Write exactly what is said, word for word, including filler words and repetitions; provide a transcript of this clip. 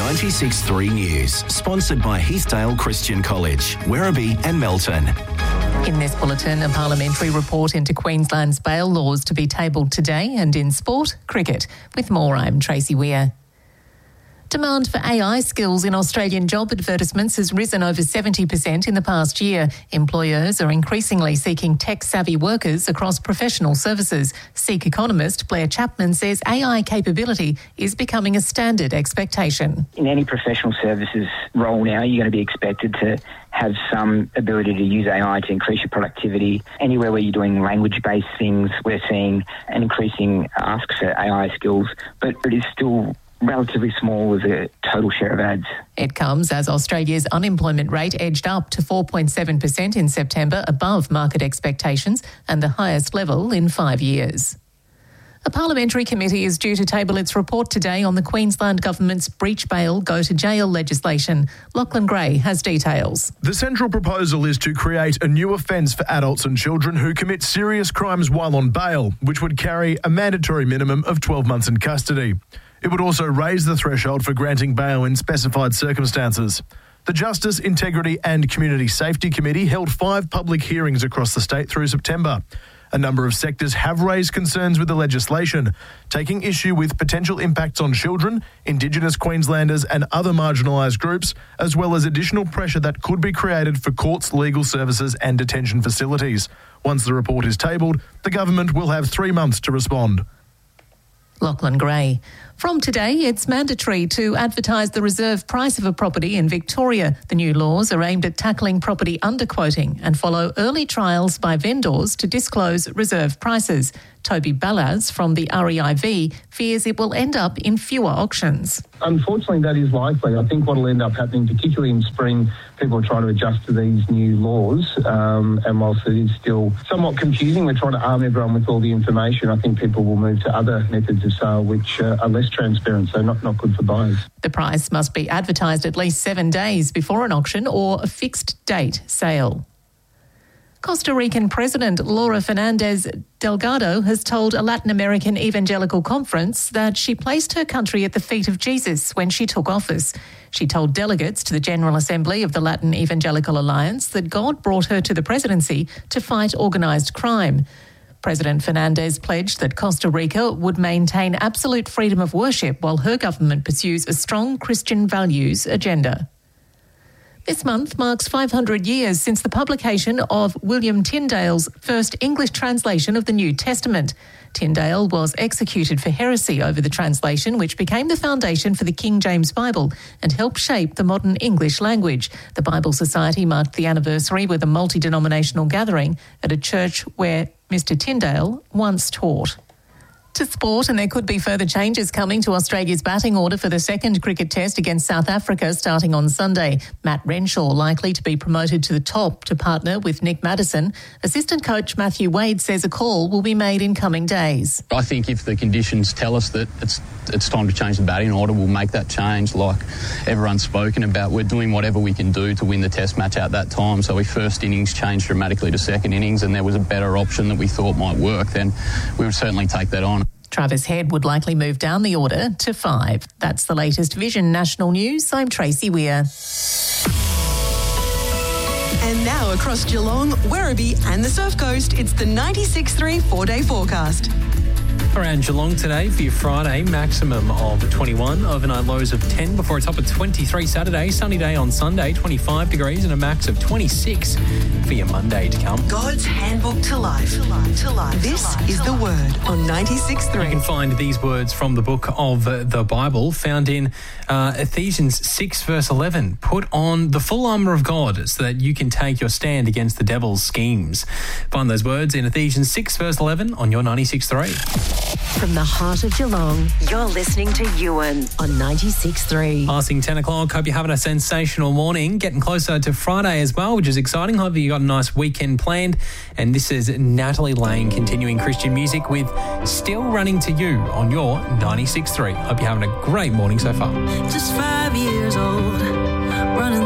ninety-six point three News, sponsored by Heathdale Christian College, Werribee and Melton. In this bulletin, a parliamentary report into Queensland's bail laws to be tabled today, and in sport, cricket. With more, I'm Tracy Weir. Demand for A I skills in Australian job advertisements has risen over seventy percent in the past year. Employers are increasingly seeking tech-savvy workers across professional services. Seek economist Blair Chapman says A I capability is becoming a standard expectation. In any professional services role now, you're going to be expected to have some ability to use A I to increase your productivity. Anywhere where you're doing language-based things, we're seeing an increasing ask for A I skills, but it is still relatively small as a total share of ads. It comes as Australia's unemployment rate edged up to four point seven percent in September, above market expectations and the highest level in five years. A parliamentary committee is due to table its report today on the Queensland Government's breach bail, go to jail legislation. Lachlan Gray has details. The central proposal is to create a new offence for adults and children who commit serious crimes while on bail, which would carry a mandatory minimum of twelve months in custody. It would also raise the threshold for granting bail in specified circumstances. The Justice, Integrity and Community Safety Committee held five public hearings across the state through September. A number of sectors have raised concerns with the legislation, taking issue with potential impacts on children, Indigenous Queenslanders and other marginalised groups, as well as additional pressure that could be created for courts, legal services and detention facilities. Once the report is tabled, the government will have three months to respond. Lachlan Gray. From today, it's mandatory to advertise the reserve price of a property in Victoria. The new laws are aimed at tackling property underquoting and follow early trials by vendors to disclose reserve prices. Toby Ballaz from the R E I V fears it will end up in fewer auctions. Unfortunately, that is likely. I think what will end up happening, particularly in spring, people are trying to adjust to these new laws. Um, and whilst it is still somewhat confusing, we're trying to arm everyone with all the information. I think people will move to other methods of sale which uh, are less transparent, so not, not good for buyers. The price must be advertised at least seven days before an auction or a fixed date sale. Costa Rican President Laura Fernandez Delgado has told a Latin American evangelical conference that she placed her country at the feet of Jesus when she took office. She told delegates to the General Assembly of the Latin Evangelical Alliance that God brought her to the presidency to fight organised crime. President Fernandez pledged that Costa Rica would maintain absolute freedom of worship while her government pursues a strong Christian values agenda. This month marks five hundred years since the publication of William Tyndale's first English translation of the New Testament. Tyndale was executed for heresy over the translation, which became the foundation for the King James Bible and helped shape the modern English language. The Bible Society marked the anniversary with a multi-denominational gathering at a church where Mister Tyndale once taught. To sport, and there could be further changes coming to Australia's batting order for the second cricket test against South Africa starting on Sunday. Matt Renshaw likely to be promoted to the top to partner with Nick Maddison. Assistant coach Matthew Wade says a call will be made in coming days. I think if the conditions tell us that it's it's time to change the batting order, we'll make that change. Like everyone's spoken about, we're doing whatever we can do to win the test match at that time. So if first innings changed dramatically to second innings and there was a better option that we thought might work, then we would certainly take that on. Travis Head would likely move down the order to five. That's the latest Vision National News. I'm Tracy Weir. And now across Geelong, Werribee and the Surf Coast, it's the ninety-six point three four-day forecast. Around Geelong today for your Friday, maximum of twenty-one, overnight lows of ten before a top of twenty-three Saturday, sunny day on Sunday, twenty-five degrees and a max of twenty-six for your Monday to come. God's handbook to life. To life. To life. This to life. is the Word on ninety-six point three. You can find these words from the book of uh, the Bible found in uh, Ephesians six verse eleven. Put on the full armour of God so that you can take your stand against the devil's schemes. Find those words in Ephesians six verse eleven on your ninety-six point three. From the heart of Geelong, you're listening to Ewan on ninety-six point three. Passing ten o'clock, hope you're having a sensational morning. Getting closer to Friday as well, which is exciting. Hope you got a nice weekend planned. And this is Natalie Lane continuing Christian music with Still Running to You on your ninety-six point three. Hope you're having a great morning so far. Just five years old.